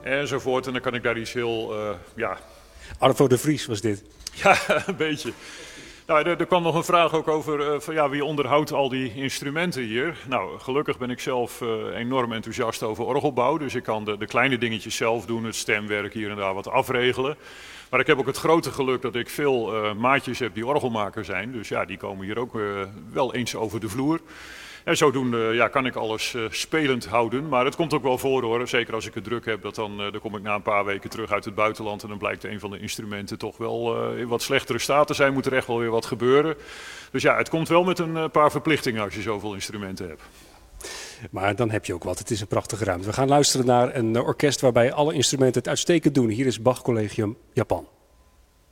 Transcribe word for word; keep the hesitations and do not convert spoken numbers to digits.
enzovoort. En dan kan ik daar iets heel, uh, ja... Arvo de Vries was dit. Ja, een beetje. Nou, er, er kwam nog een vraag ook over uh, van, ja, wie onderhoudt al die instrumenten hier. Nou, gelukkig ben ik zelf uh, enorm enthousiast over orgelbouw. Dus ik kan de, de kleine dingetjes zelf doen, het stemwerk hier en daar wat afregelen. Maar ik heb ook het grote geluk dat ik veel uh, maatjes heb die orgelmaker zijn. Dus ja, die komen hier ook uh, wel eens over de vloer. En zodoende ja, kan ik alles uh, spelend houden. Maar het komt ook wel voor hoor, zeker als ik het druk heb. Dat dan, uh, dan kom ik na een paar weken terug uit het buitenland. En dan blijkt een van de instrumenten toch wel uh, in wat slechtere staat te zijn. Moet er echt wel weer wat gebeuren. Dus ja, het komt wel met een uh, paar verplichtingen als je zoveel instrumenten hebt. Maar dan heb je ook wat. Het is een prachtige ruimte. We gaan luisteren naar een orkest waarbij alle instrumenten het uitstekend doen. Hier is Bach Collegium Japan.